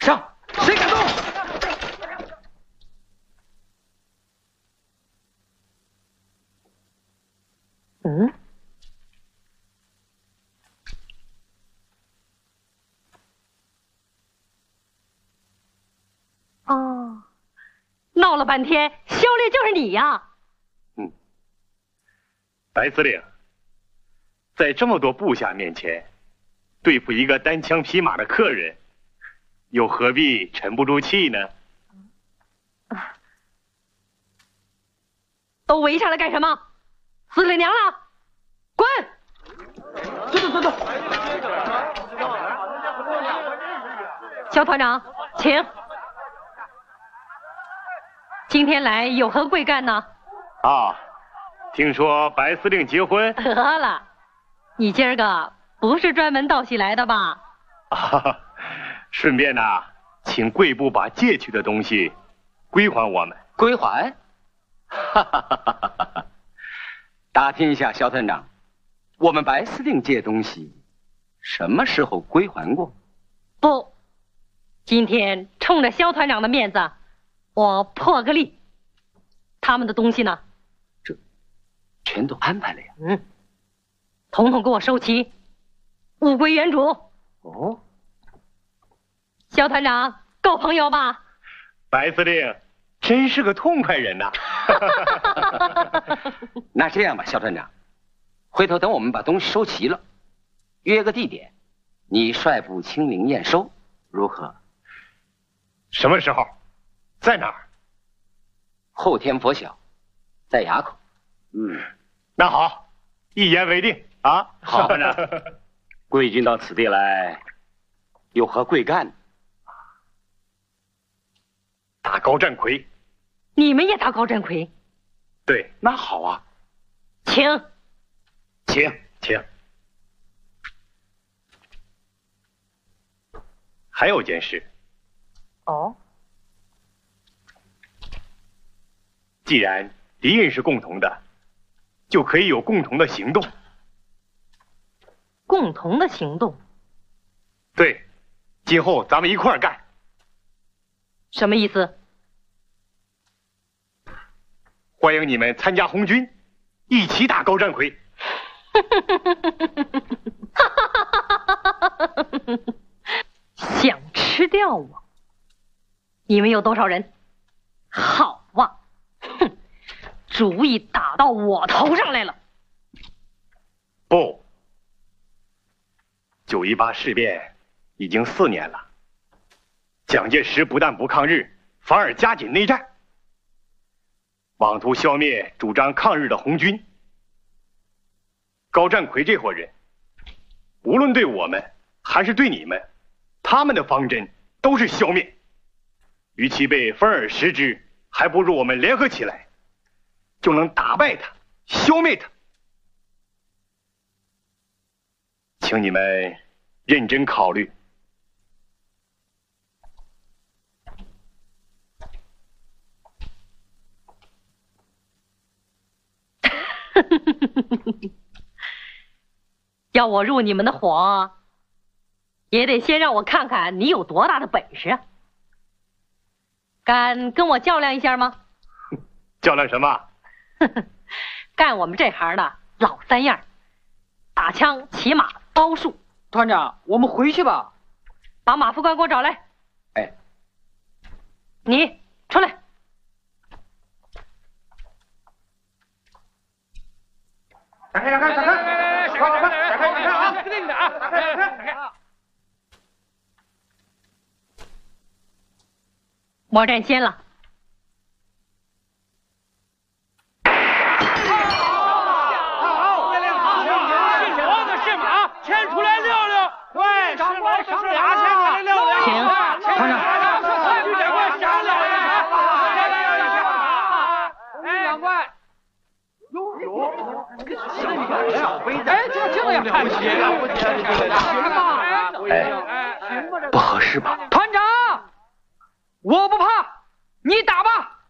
上，谁敢动？ 嗯。哦，闹了半天，萧烈就是你呀！ 白司令，在这么多部下面前，对付一个单枪匹马的客人，又何必沉不住气呢？ 都围上来干什么？司令娘了，滚！走。肖团长，请。今天来有何贵干呢？ 啊，听说白司令结婚？ 得了，你今儿个不是专门道喜来的吧？ 啊，顺便呢，请贵部把借去的东西归还我们。 归还？哈，打听一下，肖团长，我们白司令借东西，什么时候归还过？ 不，今天冲着肖团长的面子，我破个例，他们的东西呢？ 这全都安排了呀。 统统给我收齐，物归原主。 哦， 肖团长够朋友吧？ 白司令真是个痛快人呐！ 那这样吧，肖团长，回头等我们把东西收齐了，约个地点，你率部亲临验收，如何？ 什么时候？在哪儿？ 后天拂晓，在衙口。 那好，一言为定啊！ 好团长，贵军到此地来，有何贵干？ 打高战魁。 你们也打高战魁？ 对， 那好啊， 请。 还有件事。 哦。 既然敌人是共同的，就可以有共同的行动。 共同的行动？ 对，今后咱们一块儿干。 什么意思？ 欢迎你们参加红军，一起打高战魁。 想吃掉我？你们有多少人？好啊，哼，主意打到我头上来了。 不，9·18事变已经4年了，蒋介石不但不抗日，反而加紧内战，妄图消灭主张抗日的红军。高战魁这伙人，无论对我们还是对你们，他们的方针都是消灭。与其被分而食之，还不如我们联合起来，就能打败他，消灭他。请你们认真考虑。 要我入你们的伙，也得先让我看看你有多大的本事啊！敢跟我较量一下吗？ 较量什么？ 干我们这行的老三样，打枪、骑马、包树。 团长，我们回去吧。 把马副官给我找来。 哎， 你出来。 闪开！快啊！定的啊！闪开！ 莫占先了。 我的是马，牵出来溜溜。对，长官赏俩，牵出来溜溜。 请团长， 局长官赏俩呀！哎，长官。哎，这样看齐， 不合适吧？ 团长，我不怕，你打吧。